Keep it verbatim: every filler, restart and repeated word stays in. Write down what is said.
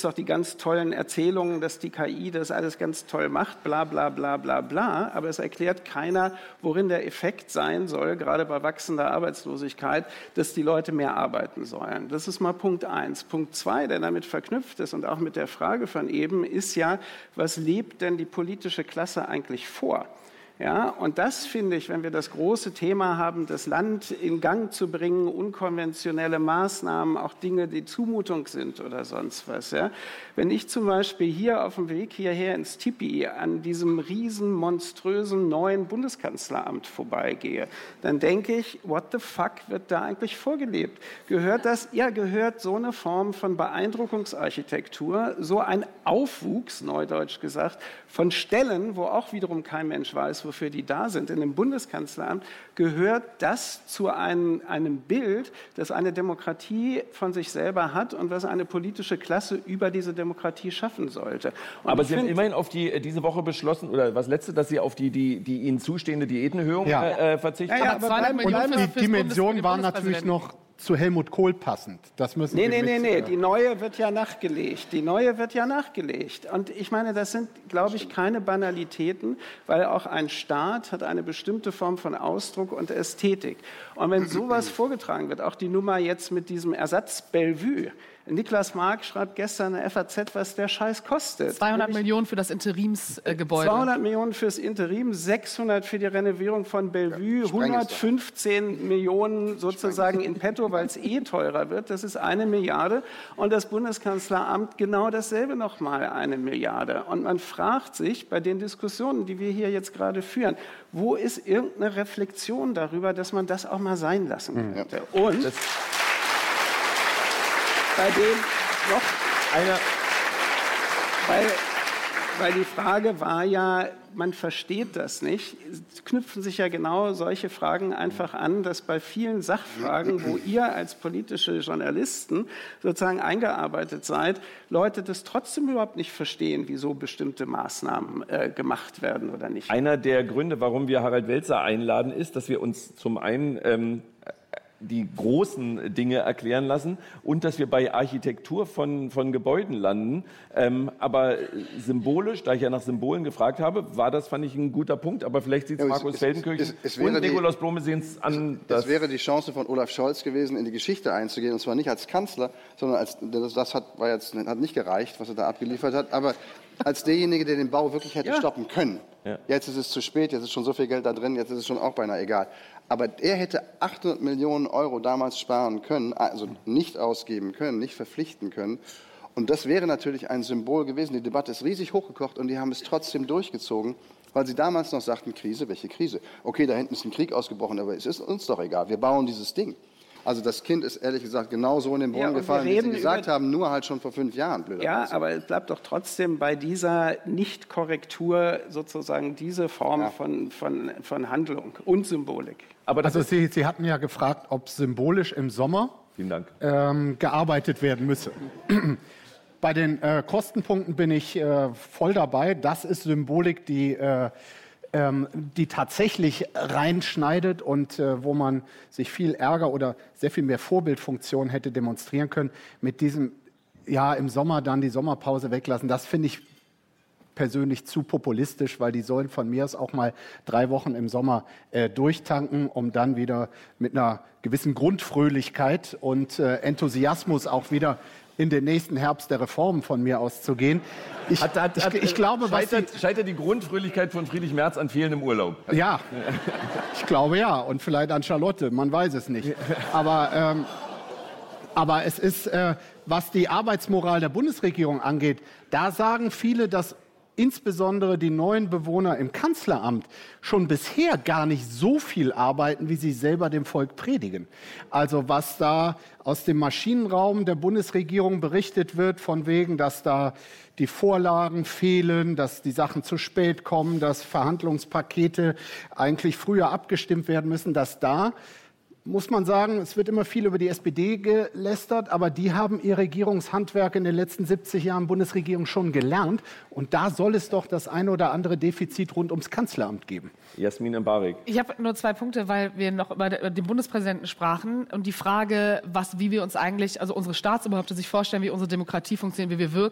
es auch die ganz tollen Erzählungen, dass die K I das alles ganz toll macht, bla bla bla bla bla. Aber es erklärt keiner, worin der Effekt sein soll, gerade bei wachsender Arbeitslosigkeit, dass die Leute mehr arbeiten sollen. Das ist mal Punkt eins. Punkt zwei, der damit verknüpft ist und auch mit der Frage von eben, ist ja, was lebt denn die politische Klasse eigentlich vor? Ja, und das finde ich, wenn wir das große Thema haben, das Land in Gang zu bringen, unkonventionelle Maßnahmen, auch Dinge, die Zumutung sind oder sonst was. Ja. Wenn ich zum Beispiel hier auf dem Weg hierher ins Tipi an diesem riesen, monströsen neuen Bundeskanzleramt vorbeigehe, dann denke ich, what the fuck wird da eigentlich vorgelebt? Gehört das, ja, gehört so eine Form von Beeindruckungsarchitektur, so ein Aufwuchs, neudeutsch gesagt, von Stellen, wo auch wiederum kein Mensch weiß, wofür die da sind, in dem Bundeskanzleramt, gehört das zu einem, einem Bild, das eine Demokratie von sich selber hat und was eine politische Klasse über diese Demokratie schaffen sollte. Und aber Sie haben immerhin auf die, diese Woche beschlossen, oder was letzte, dass Sie auf die, die, die Ihnen zustehende Diätenerhöhung ja. äh, verzichten. Ja, ja, aber bleiben, und die Dimension war natürlich noch zu Helmut Kohl passend. Das müssen nee, wir nee, mit, nee, nee, die neue wird ja nachgelegt. Die neue wird ja nachgelegt. Und ich meine, das sind, glaube ich, keine Banalitäten, weil auch ein Staat hat eine bestimmte Form von Ausdruck und Ästhetik. Und wenn sowas vorgetragen wird, auch die Nummer jetzt mit diesem Ersatz Bellevue, Niklas Mark schreibt gestern in der F A Z, was der Scheiß kostet. zweihundert Millionen für das Interimsgebäude. zweihundert Millionen fürs Interim, sechshundert für die Renovierung von Bellevue, hundertfünfzehn Millionen sozusagen in petto, weil es eh teurer wird. Das ist eine Milliarde. Und das Bundeskanzleramt genau dasselbe nochmal eine Milliarde. Und man fragt sich bei den Diskussionen, die wir hier jetzt gerade führen, wo ist irgendeine Reflexion darüber, dass man das auch mal sein lassen könnte? Ja. Und das bei dem noch einer, weil, weil die Frage war ja, man versteht das nicht, es knüpfen sich ja genau solche Fragen einfach an, dass bei vielen Sachfragen, wo ihr als politische Journalisten sozusagen eingearbeitet seid, Leute das trotzdem überhaupt nicht verstehen, wieso bestimmte Maßnahmen äh, gemacht werden oder nicht. Einer der Gründe, warum wir Harald Welzer einladen, ist, dass wir uns zum einen ähm, die großen Dinge erklären lassen und dass wir bei Architektur von, von Gebäuden landen. Ähm, aber symbolisch, da ich ja nach Symbolen gefragt habe, war das, fand ich, ein guter Punkt. Aber vielleicht sieht es ja, Markus Feldenkirchen und Nikolaus Blome sehen es an. Es wäre die Chance von Olaf Scholz gewesen, in die Geschichte einzugehen. Und zwar nicht als Kanzler, sondern als, das, das hat, war jetzt, hat nicht gereicht, was er da abgeliefert hat, aber als derjenige, der den Bau wirklich hätte ja. stoppen können. Ja. Jetzt ist es zu spät, jetzt ist schon so viel Geld da drin, jetzt ist es schon auch beinahe egal. Aber er hätte achthundert Millionen Euro damals sparen können, also nicht ausgeben können, nicht verpflichten können. Und das wäre natürlich ein Symbol gewesen. Die Debatte ist riesig hochgekocht und die haben es trotzdem durchgezogen, weil sie damals noch sagten, Krise, welche Krise? Okay, da hinten ist ein Krieg ausgebrochen, aber es ist uns doch egal, wir bauen dieses Ding. Also das Kind ist ehrlich gesagt genau so in den Brunnen ja, gefallen, wie Sie gesagt haben, nur halt schon vor fünf Jahren. Ja, aber es bleibt doch trotzdem bei dieser Nicht-Korrektur sozusagen diese Form ja. von, von, von Handlung und Symbolik. Aber also Sie, Sie hatten ja gefragt, ob symbolisch im Sommer Vielen Dank. Ähm, gearbeitet werden müsse. Bei den äh, Kostenpunkten bin ich äh, voll dabei. Das ist Symbolik, die äh, die tatsächlich reinschneidet und äh, wo man sich viel Ärger oder sehr viel mehr Vorbildfunktion hätte demonstrieren können. Mit diesem, ja, im Sommer dann die Sommerpause weglassen, das finde ich persönlich zu populistisch, weil die sollen von mir aus auch mal drei Wochen im Sommer äh, durchtanken, um dann wieder mit einer gewissen Grundfröhlichkeit und äh, Enthusiasmus auch wieder in den nächsten Herbst der Reformen von mir auszugehen. Ich, hat, hat, ich, hat, ich glaube, scheitert, was die, scheitert die Grundfröhlichkeit von Friedrich Merz an fehlendem Urlaub? Ja, ich glaube ja. Und vielleicht an Charlotte, man weiß es nicht. Aber, ähm, aber es ist, äh, was die Arbeitsmoral der Bundesregierung angeht, da sagen viele, dass insbesondere die neuen Bewohner im Kanzleramt schon bisher gar nicht so viel arbeiten, wie sie selber dem Volk predigen. Also was da aus dem Maschinenraum der Bundesregierung berichtet wird, von wegen, dass da die Vorlagen fehlen, dass die Sachen zu spät kommen, dass Verhandlungspakete eigentlich früher abgestimmt werden müssen, dass da muss man sagen, es wird immer viel über die S P D gelästert, aber die haben ihr Regierungshandwerk in den letzten siebzig Jahren Bundesregierung schon gelernt. Und da soll es doch das eine oder andere Defizit rund ums Kanzleramt geben. Jasmin Embarek. Ich habe nur zwei Punkte, weil wir noch über den Bundespräsidenten sprachen und die Frage, was, wie wir uns eigentlich, also unsere Staatsoberhäupter sich vorstellen, wie unsere Demokratie funktioniert, wie wir wirken.